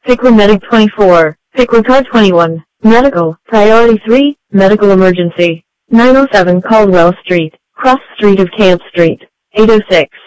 Pickla Medic 24, Pickla Car 21, Medical, Priority 3, Medical Emergency, 907 Caldwell Street, Cross Street of Camp Street, 806.